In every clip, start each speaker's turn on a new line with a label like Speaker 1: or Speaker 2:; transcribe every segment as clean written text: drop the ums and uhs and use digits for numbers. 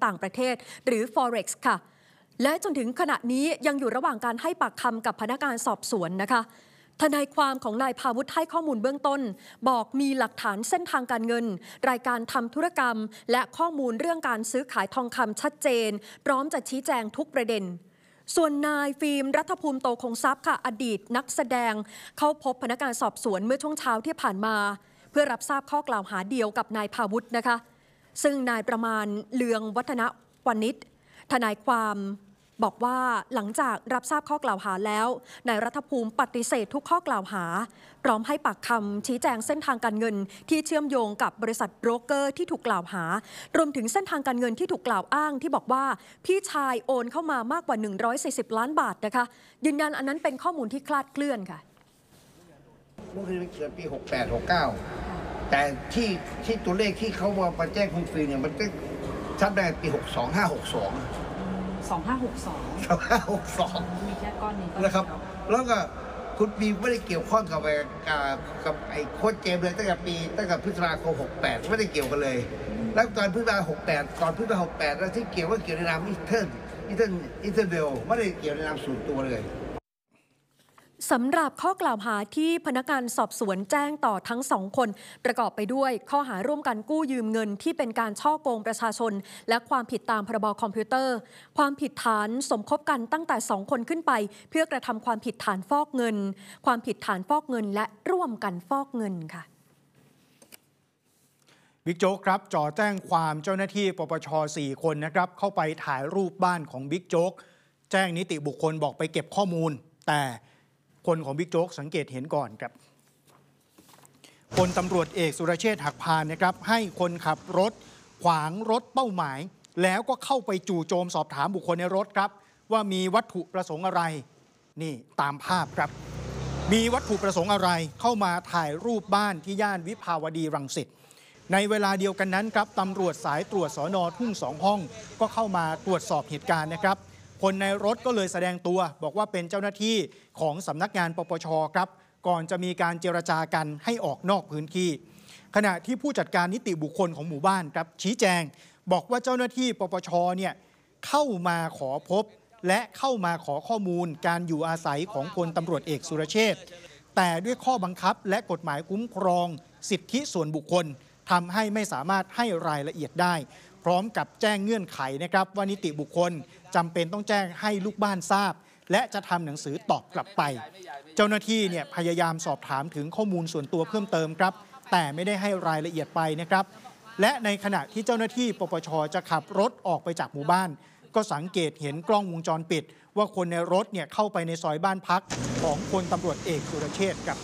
Speaker 1: ต่างประเทศหรือ Forex ค่ะและจนถึงขณะนี้ยังอยู่ระหว่างการให้ปากคำกับพนักงานสอบสวนนะคะทนายความของนายภาวุฒิให้ข้อมูลเบื้องต้นบอกมีหลักฐานเส้นทางการเงินรายการทำธุรกรรมและข้อมูลเรื่องการซื้อขายทองคำชัดเจนพร้อมจะชี้แจงทุกประเด็นส่วนนายฟิล์มรัฐภูมิโตคงทรัพย์ค่ะอดีตนักแสดงเข้าพบพนักงานสอบสวนเมื่อช่วงเช้าที่ผ่านมาเพื่อรับทราบข้อกล่าวหาเดียวกับนายภาวุฒินะคะซึ่งนายประมาณเลืองวัฒนวณิชทนายความบอกว่าหลังจากรับทราบข้อกล่าวหาแล้วนายรัฐภูมิปฏิเสธทุกข้อกล่าวหาพร้อมให้ปากคำชี้แจงเส้นทางการเงินที่เชื่อมโยงกับบริษัทโบรกเกอร์ที่ถูกกล่าวหารวมถึงเส้นทางการเงินที่ถูกกล่าวอ้างที่บอกว่าพี่ชายโอนเข้ามามากกว่า140ล้านบาทนะคะยืนยันอันนั้นเป็นข้อมูลที่คลาดเคลื่อนค่ะ
Speaker 2: เมื่อคืนเกิดปี68 69แต่ที่ตัวเลขที่เขามาแจ้งคุณฟิล์มเนี่ยมันก็ชัดได้ปี62
Speaker 3: 2562มีแค่ก้อนนี้
Speaker 2: นะครับแล้วก็คุณบีไม่ได้เกี่ยวข้องกับไอ้โค้ชเจมส์เลยตั้งแต่พฤษภาคม68ไม่ได้เกี่ยวกันเลยแล้วตอนพฤษภาคม68ก่อนพฤษภาคม68แล้วที่เกี่ยวในนามอิเทอร์เบลไม่ได้เกี่ยวในนามส่วนตัวเลย
Speaker 1: สำหรับข้อกล่าวหาที่พนักงานสอบสวนแจ้งต่อทั้ง2คนประกอบไปด้วยข้อหาร่วมกันกู้ยืมเงินที่เป็นการฉ้อโกงประชาชนและความผิดตามพรบคอมพิวเตอร์ความผิดฐานสมคบกันตั้งแต่2คนขึ้นไปเพื่อกระทำความผิดฐานฟอกเงินความผิดฐานฟอกเงินและร่วมกันฟอกเงินค่ะ
Speaker 4: บิ๊กโจ๊กครับจ่อแจ้งความเจ้าหน้าที่ปปช4คนนะครับเข้าไปถ่ายรูปบ้านของบิ๊กโจ๊กแจ้งนิติบุคคลบอกไปเก็บข้อมูลแต่คนของบิ๊กโจ๊กสังเกตเห็นก่อนครับพลตำรวจเอกสุรเชษฐ์หักพานนะครับให้คนขับรถขวางรถเป้าหมายแล้วก็เข้าไปจู่โจมสอบถามบุคคลในรถครับว่ามีวัตถุประสงค์อะไรนี่ตามภาพครับมีวัตถุประสงค์อะไรเข้ามาถ่ายรูปบ้านที่ย่านวิภาวดีรังสิตในเวลาเดียวกันนั้นครับตำรวจสายตรวจสน.ทุ่ง2 ห้องก็เข้ามาตรวจสอบเหตุการณ์นะครับคนในรถก็เลยแสดงตัวบอกว่าเป็นเจ้าหน้าที่ของสำนักงานปปชครับก่อนจะมีการเจรจากันให้ออกนอกพื้นที่ขณะที่ผู้จัดการนิติบุคคลของหมู่บ้านครับชี้แจงบอกว่าเจ้าหน้าที่ปปชเนี่ยเข้ามาขอพบและเข้ามาขอข้อมูลการอยู่อาศัยของพลตำรวจเอกสุรเชษฐ์แต่ด้วยข้อบังคับและกฎหมายคุ้มครองสิทธิส่วนบุคคลทำให้ไม่สามารถให้รายละเอียดได้พร้อมกับแจ้งเงื่อนไขนะครับว่านิติบุคคลจำเป็นต้องแจ้งให้ลูกบ้านทราบและจะทำหนังสือตอบกลับไปเจ้าหน้าที่เนี่ยพยายามสอบถามถึงข้อมูลส่วนตัวเพิ่มเติมครับแต่ไม่ได้ให้รายละเอียดไปนะครับและในขณะที่เจ้าหน้าที่ปปชจะขับรถออกไปจากหมู่บ้านก็สังเกตเห็นกล้องวงจรปิดว่าคนในรถเนี่ยเข้าไปในซอยบ้านพักของพลตำรวจเอกสุรเชษฐ์ครับ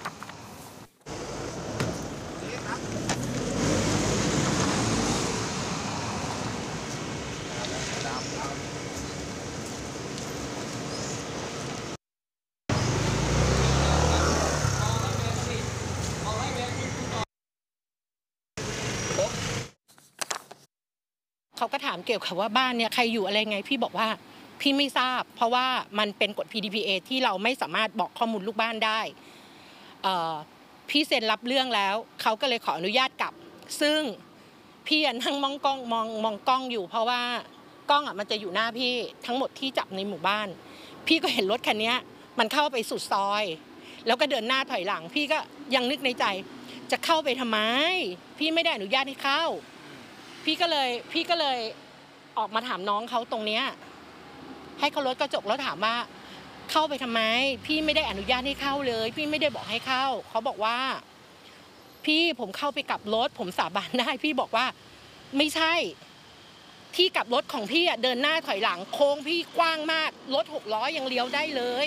Speaker 3: เขาก็ถามเกี่ยวกับว่าบ้านเนี่ยใครอยู่อะไรไงพี่บอกว่าพี่ไม่ทราบเพราะว่ามันเป็นกฎ PDPA ที่เราไม่สามารถบอกข้อมูลลูกบ้านได้พี่เซ็นรับเรื่องแล้วเขาก็เลยขออนุญาตกลับซึ่งพี่นั่งมองกล้องอยู่เพราะว่ากล้องมันจะอยู่หน้าพี่ทั้งหมดที่จับในหมู่บ้านพี่ก็เห็นรถคันนี้มันเข้าไปสุดซอยแล้วก็เดินหน้าถอยหลังพี่ก็ยังนึกในใจจะเข้าไปทำไมพี่ไม่ได้อนุญาตให้เข้าพี่ก็เลยออกมาถามน้องเขาตรงเนี้ยให้เขาลดกระจกแล้วถามว่าเข้าไปทำไมพี่ไม่ได้อนุญาตให้เข้าเลยพี่ไม่ได้บอกให้เข้าเขาบอกว่าพี่ผมเข้าไปกลับรถผมสาบานได้พี่บอกว่าไม่ใช่ที่กลับรถของพี่เดินหน้าถอยหลังโค้งพี่กว้างมากรถ6 ล้อยังเลี้ยวได้เลย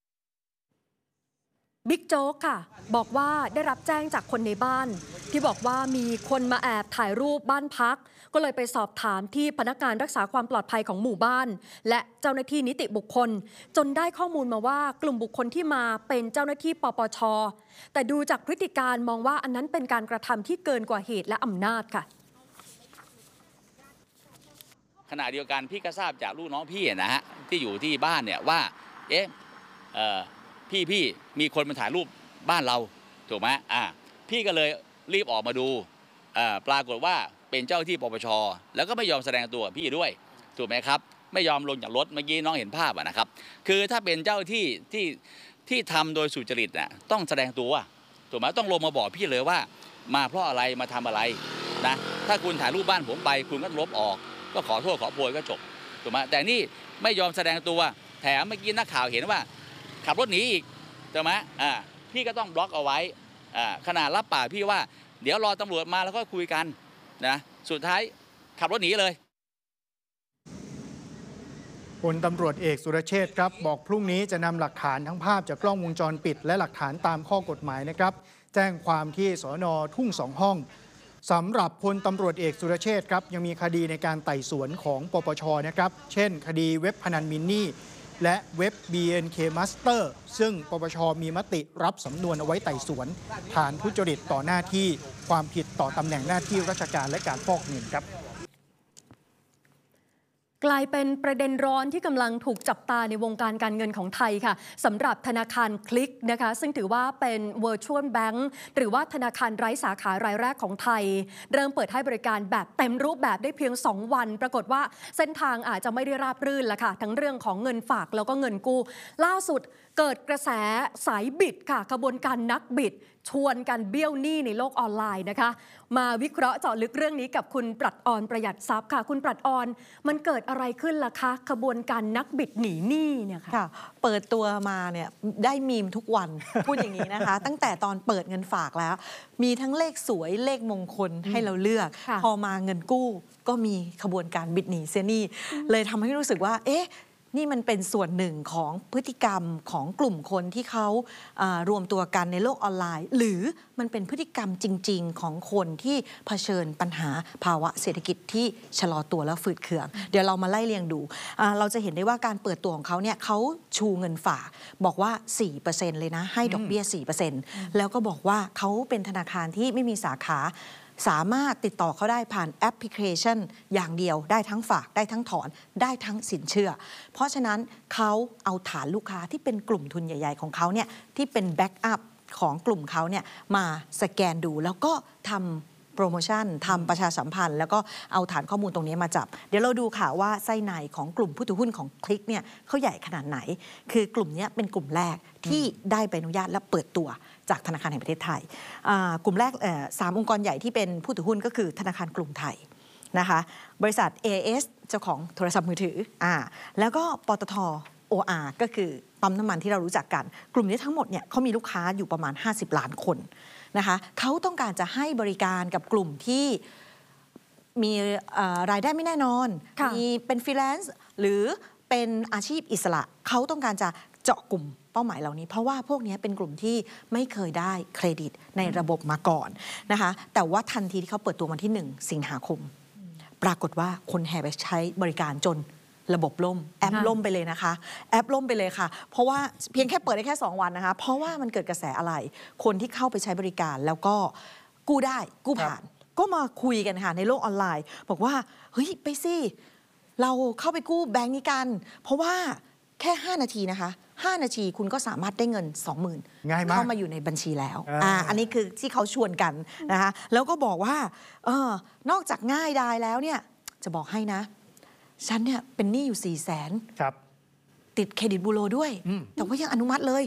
Speaker 1: บิ๊กโจ๊กค่ะบอกว่าได้รับแจ้งจากคนในบ้านที่บอกว่ามีคนมาแอบถ่ายรูปบ้านพักก็เลยไปสอบถามที่พนักงานรักษาความปลอดภัยของหมู่บ้านและเจ้าหน้าที่นิติบุคคลจนได้ข้อมูลมาว่ากลุ่มบุคคลที่มาเป็นเจ้าหน้าที่ปปช.แต่ดูจากพฤติการมองว่าอันนั้นเป็นการกระทำที่เกินกว่าเหตุและอำนาจค่ะ
Speaker 5: ขณะเดียวกันพี่ก็ทราบจากลูกน้องพี่นะฮะที่อยู่ที่บ้านเนี่ยว่าพี่มีคนมาถ่ายรูปบ้านเราถูกไหมพี่ก็เลยรีบออกมาดูปรากฏว่าเป็นเจ้าที่ปปชแล้วก็ไม่ยอมแสดงตัวกับพี่ด้วยถูกไหมครับไม่ยอมลงจากรถเมื่อกี้น้องเห็นภาพนะครับคือถ้าเป็นเจ้าที่ทำโดยสุจริตน่ะต้องแสดงตัวถูกไหมต้องลงมาบอกพี่เลยว่ามาเพราะอะไรมาทำอะไรนะถ้าคุณถ่ายรูปบ้านผมไปคุณก็ลบออกก็ขอโทษขอโพยก็จบถูกไหมแต่นี่ไม่ยอมแสดงตัวแถมเมื่อกี้นักข่าวเห็นว่าขับรถหนีอีกถูกไหมพี่ก็ต้องบล็อกเอาไว้ขนาดรับปากพี่ว่าเดี๋ยวรอตำรวจมาแล้วก็คุยกันนะสุดท้ายขับรถหนีเลย
Speaker 4: พลตำรวจเอกสุรเชษฐ์ครับบอกพรุ่งนี้จะนำหลักฐานทั้งภาพจากกล้องวงจรปิดและหลักฐานตามข้อกฎหมายนะครับแจ้งความที่สน.ทุ่ง2 ห้องสำหรับพลตำรวจเอกสุรเชษฐ์ครับยังมีคดีในการไต่สวนของปปช.นะครับเช่นคดีเว็บพนันมินนี่และเว็บ BNK Master ซึ่งปปช.มีมติรับสำนวนเอาไว้ไต่สวนฐานทุจริตต่อหน้าที่ความผิดต่อตำแหน่งหน้าที่ราชการและการฟอกเงินครับ
Speaker 1: กลายเป็นประเด็นร้อนที่กำลังถูกจับตาในวงการการเงินของไทยค่ะสำหรับธนาคารคลิกนะคะซึ่งถือว่าเป็น Virtual Bank หรือว่าธนาคารไร้สาขารายแรกของไทยเริ่มเปิดให้บริการแบบเต็มรูปแบบได้เพียง2 วันปรากฏว่าเส้นทางอาจจะไม่ได้ราบรื่นละค่ะทั้งเรื่องของเงินฝากแล้วก็เงินกู้ล่าสุดเกิดกระแสสายบิดค่ะขบวนการนักบิดชวนกันเบี้ยวหนี้ในโลกออนไลน์นะคะมาวิเคราะห์เจาะลึกเรื่องนี้กับคุณปรัชออนประหยัดทรัพย์ค่ะคุณปรัชออนมันเกิดอะไรขึ้นล่ะคะขบวนการนักบิดหนีหนี้เนี่ยค่ะ
Speaker 6: เปิดตัวมาเนี่ยได้มีมทุกวัน พูดอย่างนี้นะคะ ตั้งแต่ตอนเปิดเงินฝากแล้วมีทั้งเลขสวยเลขมงคลให้เราเลือกพอมาเงินกู้ก็มีขบวนการบิดหนีเสียหนี้เลยทำให้รู้สึกว่าเอ๊ะนี่มันเป็นส่วนหนึ่งของพฤติกรรมของกลุ่มคนที่เขารวมตัวกันในโลกออนไลน์หรือมันเป็นพฤติกรรมจริงๆของคนที่เผชิญปัญหาภาวะเศรษฐกิจที่ชะลอตัวและฝืดเคืองเดี๋ยวเรามาไล่เรียงดูเราจะเห็นได้ว่าการเปิดตัวของเขาเนี่ยเขาชูเงินฝากบอกว่า 4% เลยนะให้ดอกเบี้ย 4% แล้วก็บอกว่าเขาเป็นธนาคารที่ไม่มีสาขาสามารถติดต่อเขาได้ผ่านแอปพลิเคชันอย่างเดียวได้ทั้งฝากได้ทั้งถอนได้ทั้งสินเชื่อเพราะฉะนั้นเขาเอาฐานลูกค้าที่เป็นกลุ่มทุนใหญ่ๆของเขาเนี่ยที่เป็นแบ็กอัพของกลุ่มเขาเนี่ยมาสแกนดูแล้วก็ทำโปรโมชั่นทำประชาสัมพันธ์แล้วก็เอาฐานข้อมูลตรงนี้มาจับเดี๋ยวเราดูค่ะว่าไส้ในของกลุ่มผู้ถือหุ้นของคลิกเนี่ยเขาใหญ่ขนาดไหนคือกลุ่มนี้เป็นกลุ่มแรกที่ได้ใบอนุญาตและเปิดตัวจากธนาคารแห่งประเทศไทยกลุ่มแรก3 องค์กรใหญ่ที่เป็นผู้ถือหุ้นก็คือธนาคารกรุงไทยนะคะบริษัท AIS เจ้าของโทรศัพท์มือถือแล้วก็ปตท. OR ก็คือปั๊มน้ำมันที่เรารู้จักกันกลุ่มนี้ทั้งหมดเนี่ยเขามีลูกค้าอยู่ประมาณ50 ล้านคนนะคะเขาต้องการจะให้บริการกับกลุ่มที่มีรายได้ไม่แน่นอนมีเป็นฟรีแลนซ์หรือเป็นอาชีพอิสระเขาต้องการจะเจาะกลุ่มเป้าหมายเหล่านี้เพราะว่าพวกนี้เป็นกลุ่มที่ไม่เคยได้เครดิตในระบบมาก่อนนะคะแต่ว่าทันทีที่เขาเปิดตัววันที่1 สิงหาคมปรากฏว่าคนแห่ไปใช้บริการจนระบบล่มแอปล่มไปเลยนะคะแอปล่มไปเลยค่ะเพราะว่าเพียงแค่เปิดได้แค่2 วันนะคะเพราะว่ามันเกิดกระแสอะไรคนที่เข้าไปใช้บริการแล้วก็กู้ได้กู้ผ่านก็มาคุยกันค่ะในโลกออนไลน์บอกว่าเฮ้ยไปสิเราเข้าไปกู้แบงก์นี้กันเพราะว่าแค่5 นาทีนะคะ5 นาทีคุณก็สามารถได้เงิน 20,000
Speaker 4: ง่ายมาก
Speaker 6: เข้ามาอยู่ในบัญชีแล้วอันนี้คือที่เขาชวนกันนะคะแล้วก็บอกว่านอกจากง่ายดายแล้วเนี่ยจะบอกให้นะฉันเนี่ยเป็นหนี้อยู่400,000
Speaker 4: ครับ
Speaker 6: ติดเครดิตบูโรด้วยแต่ว่ายังอนุมัติเลย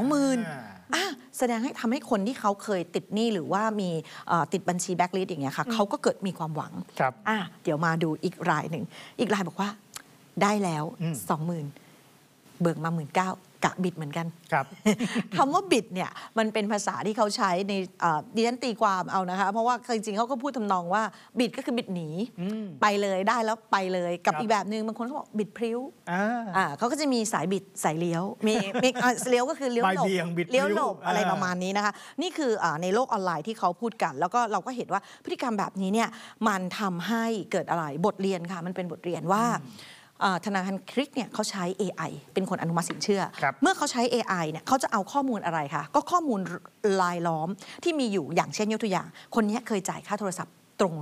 Speaker 6: 20,000 แสดงให้ทำให้คนที่เขาเคยติดหนี้หรือว่ามีติดบัญชีแบ็คลิสต์อย่างเงี้ยค่ะเขาก็เกิดมีความหวังเดี๋ยวมาดูอีกรายหนึ่งอีกรายบอกว่าได้แล้ว 20,000 เบิกมา 19,000 กะบิดเหมือนกัน
Speaker 4: ครับ
Speaker 6: คำว่าบิดเนี่ยมันเป็นภาษาที่เขาใช้ในดิฉันตีความเอานะคะเพราะว่าจริงๆเขาก็พูดทำนองว่าบิดก็คือบิดหนีไปเลยได้แล้วไปเลยกับอีกแบบนึงบางคนเขาบอกบิดพริ้วเขาก็จะมีสายบิดสายเลี้ยวมีเลี้ยวก็คือเลี้ยวหลบเลี้ยวหลบอะไรประมาณนี้นะคะนี่คือในโลกออนไลน์ที่เขาพูดกันแล้วก็เราก็เห็นว่าพฤติกรรมแบบนี้เนี่ยมันทำให้เกิดอะไรบทเรียนค่ะมันเป็นบทเรียนว่าธนาคารคลิกเนี่ยเขาใช้ AI เป็นคนอนุมัติสินเชื่อเมื่อเขาใช้ AI เนี่ยเขาจะเอาข้อมูลอะไรคะก็ข้อมูลรายล้อมที่มีอยู่อย่างเช่นยกตัวอย่างคนนี้เคยจ่ายค่าโทรศัพท์ตรง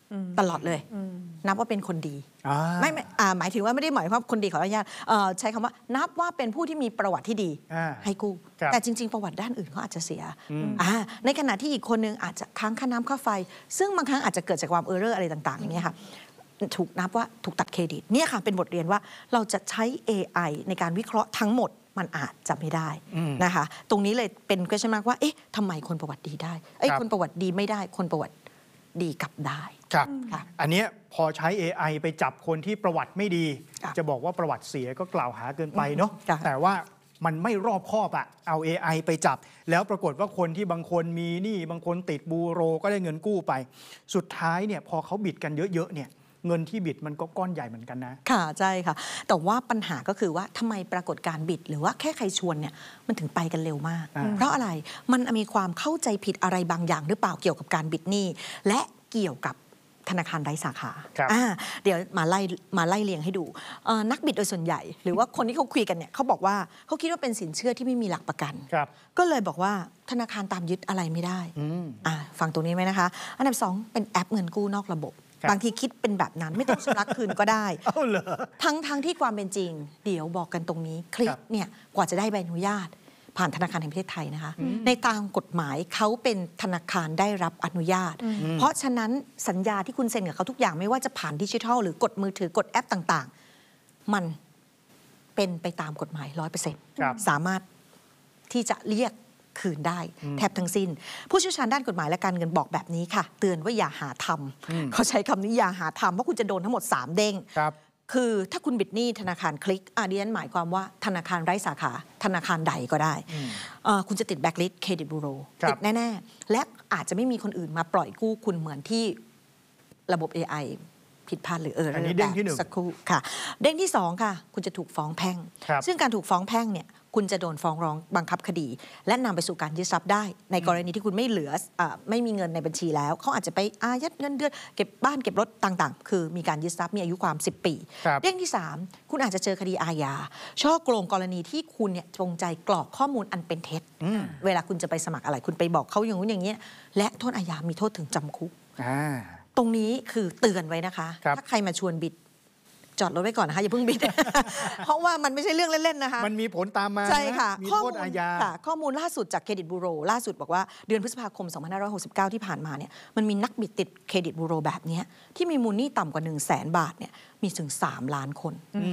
Speaker 6: ตลอดเลยนับว่าเป็นคนดี ไม่หมายถึงว่าไม่ได้หมายความคนดีขออนุญาตใช้คำว่านับว่าเป็นผู้ที่มีประวัติที่ดีให้กู้แต่จริงๆประวัติด้านอื่นเขาอาจจะเสียในขณะที่อีกคนนึงอาจจะค้างค่าน้ำค่าไฟซึ่งบางครั้งอาจจะเกิดจากความอะไรต่างๆอย่างนี้ค่ะถูกนับว่าถูกตัดเครดิตเนี่ยค่ะเป็นบทเรียนว่าเราจะใช้ AI ในการวิเคราะห์ทั้งหมดมันอาจจะไม่ได้นะคะตรงนี้เลยเป็น question mark ว่าเอ๊ะทำไมคนประวัติดีได้คนประวัติดีไม่ได้คนประวัติดีกลับได้
Speaker 4: ครับอันนี้พอใช้ AI ไปจับคนที่ประวัติไม่ดีจะบอกว่าประวัติเสียก็กล่าวหาเกินไปเนาะแต่ว่ามันไม่รอบคอบอะเอา AI ไปจับแล้วปรากฏว่าคนที่บางคนมีหนี้บางคนติดบูโรก็ได้เงินกู้ไปสุดท้ายเนี่ยพอเขาบิดกันเยอะๆเนี่ยเงินที่บิดมันก็ก้อนใหญ่เหมือนกันนะ
Speaker 6: ค่ะใช่ค่ะแต่ว่าปัญหาก็คือว่าทำไมปรากฏการบิดหรือว่าแค่ใครชวนเนี่ยมันถึงไปกันเร็วมากเพราะอะไรมันมีความเข้าใจผิดอะไรบางอย่างหรือเปล่าเกี่ยวกับการบิดหนี้และเกี่ยวกับธนาคารไร้สาขาเดี๋ยวมาไล่เรียงให้ดูนักบิดโดยส่วนใหญ่หรือว่าคนที่เขาคุยกันเนี่ยเขาบอกว่าเขาคิดว่าเป็นสินเชื่อที่ไม่มีหลักประกันก็เลยบอกว่าธนาคารตามยึดอะไรไม่ได้ฟังตรงนี้ไหมนะคะอันดับ2เป็นแอปเงินกู้นอกระบบบางทีคิดเป็นแบบนั้นไม่ต้องชำระคืนก็ได้ทั้งที่ความเป็นจริงเดี๋ยวบอกกันตรงนี้คลิกเนี่ยกว่าจะได้ใบอนุญาตผ่านธนาคารแห่งประเทศไทยนะคะในตามกฎหมายเขาเป็นธนาคารได้รับอนุญาตเพราะฉะนั้นสัญญาที่คุณเซ็นกับเขาทุกอย่างไม่ว่าจะผ่านดิจิทัลหรือกดมือถือกดแอปต่างๆมันเป็นไปตามกฎหมาย 100% สามารถที่จะเรียกคืนได้แทบทั้งสิ้นผู้เชี่ยวชาญด้านกฎหมายและการเงินบอกแบบนี้ค่ะเตือนว่าอย่าหาทำเขาใช้คำนี้อย่าหาทำเพราะคุณจะโดนทั้งหมด3เด้งคือถ้าคุณบิดหนี้ธนาคารคลิกดิฉันหมายความว่าธนาคารไร้สาขาธนาคารใดก็ได้คุณจะติดแบ็คลิสต์เครดิตบูโรติดแน่ๆและอาจจะไม่มีคนอื่นมาปล่อยกู้คุณเหมือนที่ระบบ AI ผิดพลาดหรือ
Speaker 4: อันนี้เด้งที่1
Speaker 6: สักครู่ค่ะเด้งที่2ค่ะคุณจะถูกฟ้องแพ่งซึ่งการถูกฟ้องแพ่งเนี่ยคุณจะโดนฟ้องร้องบังคับคดีและนำไปสู่การยึดทรัพย์ได้ในกรณีที่คุณไม่เหลือไม่มีเงินในบัญชีแล้วเขาอาจจะไปอายัดเงินเดือนเก็บบ้านเก็บรถต่างๆคือมีการยึดทรัพย์มีอายุความ10 ปีเรื่องที่3คุณอาจจะเจอคดีอาญาช่อโกงกรณีที่คุณเนี่ยจงใจกรอกข้อมูลอันเป็นเท็จเวลาคุณจะไปสมัครอะไรคุณไปบอกเขาอย่างนู้นอย่างนี้และโทษอาญามีโทษถึงจำคุกตรงนี้คือเตือนไว้นะคะถ้าใครมาชวนบิดจอดรถไว้ก่อนนะคะอย่าเพิ่งบิด เพราะว่ามันไม่ใช่เรื่องเล่นๆนะคะ
Speaker 4: มันมีผลตามมา
Speaker 6: ใช่ค่ะ
Speaker 4: มีโทษอาญา
Speaker 6: ข้อมูลล่าสุดจากเครดิตบูโรล่าสุดบอกว่าเดือนพฤษภาคม 2569 ที่ผ่านมาเนี่ยมันมีนักบิดติดเครดิตบูโรแบบนี้ที่มีมูลหนี้ต่ำกว่า 100,000 บาทเนี่ยมีถึง3 ล้านคน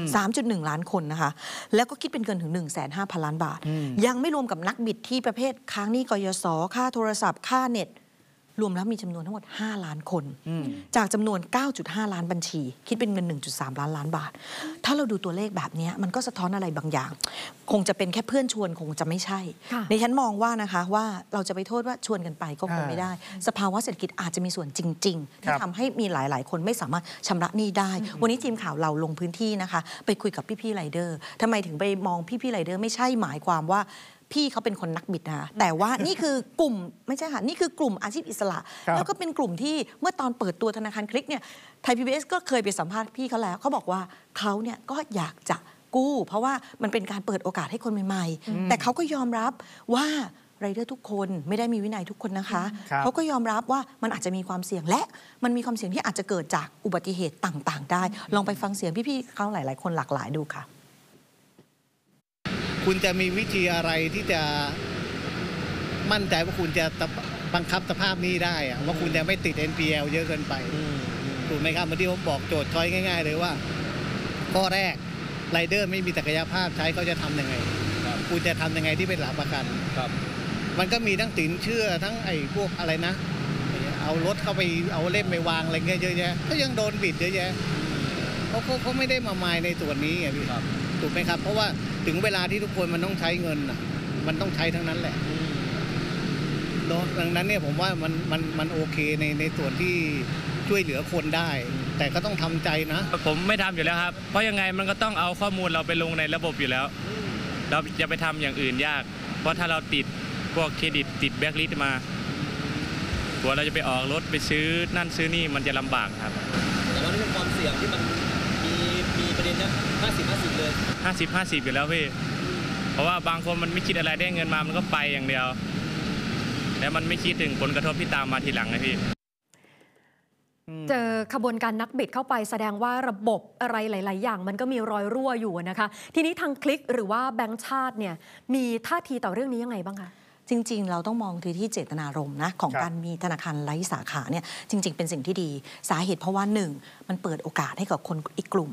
Speaker 6: 3.1 ล้านคนนะคะแล้วก็คิดเป็นเงินถึง 150,000 ล้านบาทยังไม่รวมกับนักบิดที่ประเภทค้างหนี้กยศค่าโทรศัพท์ค่าเน็ตรวมแล้วมีจำนวนทั้งหมด5 ล้านคนจากจำนวน 9.5 ล้านบัญชีคิดเป็นเงิน 1.3 ล้านบาทถ้าเราดูตัวเลขแบบนี้มันก็สะท้อนอะไรบางอย่างคงจะเป็นแค่เพื่อนชวนคงจะไม่ใช่ในฉันมองว่านะคะว่าเราจะไปโทษว่าชวนกันไปก็คงไม่ได้สภาวะเศรษฐกิจอาจจะมีส่วนจริงๆที่ทำให้มีหลายๆคนไม่สามารถชำระหนี้ได้วันนี้ทีมข่าวเราลงพื้นที่นะคะไปคุยกับพี่ๆไรเดอร์ทำไมถึงไปมองพี่ๆไรเดอร์ไม่ใช่หมายความว่าพี่เขาเป็นคนนักบิดนะแต่ว่านี่คือกลุ่มไม่ใช่ค่ะนี่คือกลุ่มอาชีพอิสระแล้วก็เป็นกลุ่มที่เมื่อตอนเปิดตัวธนาคารคลิกเนี่ยไทย PBS ก็เคยไปสัมภาษณ์พี่เขาแล้วเขาบอกว่าเขาเนี่ยก็อยากจะกู้เพราะว่ามันเป็นการเปิดโอกาสให้คนใหม่ๆแต่เขาก็ยอมรับว่าไรเดอร์ทุกคนไม่ได้มีวินัยทุกคนนะคะเขาก็ยอมรับว่ามันอาจจะมีความเสี่ยงและมันมีความเสี่ยงที่อาจจะเกิดจากอุบัติเหตุต่างๆได้ลองไปฟังเสียงพี่ๆเขาหลายๆคนหลากหลายดูค่ะ
Speaker 7: คุณจะมีวิธีอะไรที่จะมั่นใจว่าคุณจะบังคับสภาพนี้ได้ว่าคุณจะไม่ติด NPL เยอะเกินไปถูกไหมครับเมื่อที่ผมบอกโจทย์ช้อยง่ายๆเลยว่าข้อแรกไรเดอร์ไม่มีศักยภาพใช้เขาจะทำยังไงคุณจะทำยังไงที่เป็นหลักประกันมันก็มีทั้งสินเชื่อทั้งไอ้พวกอะไรนะเอารถเข้าไปเอาเล่มไปวางอะไรเงี้ยเยอะแยะก็ยังโดนบิดเยอะแยะเขาไม่ได้มามายในส่วนนี้ไงพี่ถูกไหมครับเพราะว่าถึงเวลาที่ทุกคนมันต้องใช้เงินมันต้องใช้ทั้งนั้นแหละเนาะดังนั้นเนี่ยผมว่ามันโอเคในส่วนที่ช่วยเหลือคนได้แต่ก็ต้องทำใจนะ
Speaker 8: ผมไม่ทำอยู่แล้วครับเพราะยังไงมันก็ต้องเอาข้อมูลเราไปลงในระบบอยู่แล้วเราจะไปทำอย่างอื่นยากเพราะถ้าเราติดพวกเครดิตติดแบ็คลิสต์มาตัวเราจะไปออกรถไปซื้อนั่นซื้อนี่มันจะลำบากครับ
Speaker 9: แต่ว่านี่เป็นความเสี่ยงที่มันมีประเด็นนะ50-50เลย
Speaker 8: 50-50อยู่แล้วพี่เพราะว่าบางคนมันไม่คิดอะไรได้เงินมามันก็ไปอย่างเดียวแล้วมันไม่คิดถึงผลกระทบที่ตามมาทีหลังนะพี่
Speaker 1: เจอขบวนการนักบิดเข้าไปแสดงว่าระบบอะไรหลาย ๆ อย่างมันก็มีรอยรั่วอยู่นะคะ ทีนี้ทางคลิกหรือว่าแบงก์ชาติเนี่ยมีท่าทีต่อเรื่องนี้ยังไงบ้างคะ
Speaker 6: จริงๆเราต้องมองที่เจตนารมณ์นะของการมีธนาคารไร้สาขาเนี่ยจริงๆเป็นสิ่งที่ดีสาเหตุเพราะว่า1มันเปิดโอกาสให้กับคนอีกกลุ่ม